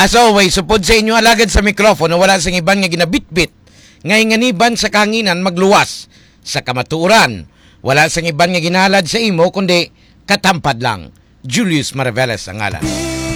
As always, supod sa inyo alagad sa mikropono, wala sang iban nga ginabitbit. Ngay nganiban sa kahanginan magluwas sa kamatuuran. Wala sang iban nga ginalad sa imo, kundi katampad lang. Julius Maraveles ang ngalan.